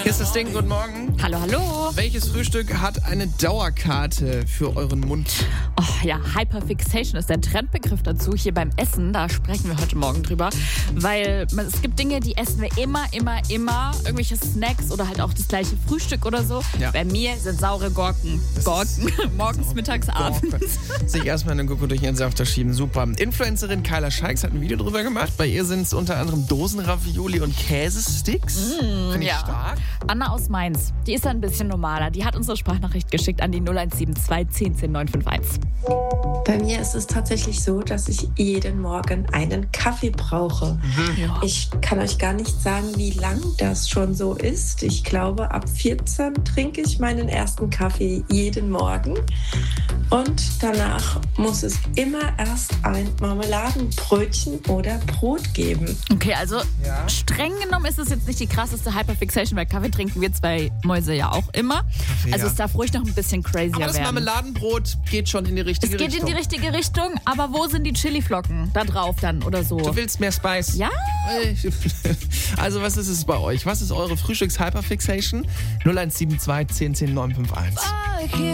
Kisses Ding, guten Morgen. Hallo, hallo. Welches Frühstück hat eine Dauerkarte für euren Mund? Oh ja, Hyperfixation ist der Trendbegriff dazu hier beim Essen. Da sprechen wir heute Morgen drüber. Weil es gibt Dinge, die essen wir immer. Irgendwelche Snacks oder halt auch das gleiche Frühstück oder so. Ja. Bei mir sind saure Gurken. Morgens, mittags, abends. Sich erstmal eine Gurke durch ihren Safter schieben. Super. Influencerin Kyla Scheiks hat ein Video drüber gemacht. Bei ihr sind es unter anderem Dosenravioli und Käsesticks. Finde ich stark. Anna aus Mainz, die ist ein bisschen normaler. Die hat unsere Sprachnachricht geschickt an die 0172 10 10 951. Bei mir ist es tatsächlich so, dass ich jeden Morgen einen Kaffee brauche. Ja. Ich kann euch gar nicht sagen, wie lang das schon so ist. Ich glaube, ab 14 trinke ich meinen ersten Kaffee jeden Morgen. Und danach muss es immer erst ein Marmeladenbrötchen oder Brot geben. Okay, also streng genommen ist es jetzt nicht die krasseste Hyperfixation, weil Kaffee trinken wir zwei Mäuse ja auch immer. Kaffee, also es darf ruhig noch ein bisschen crazier aber das werden. Marmeladenbrot geht schon in die richtige Richtung. Es geht in die richtige Richtung, aber wo sind die Chiliflocken da drauf dann oder so? Du willst mehr Spice? Ja. Also was ist es bei euch? Was ist eure Frühstücks-Hyperfixation? 0172 10 10 951.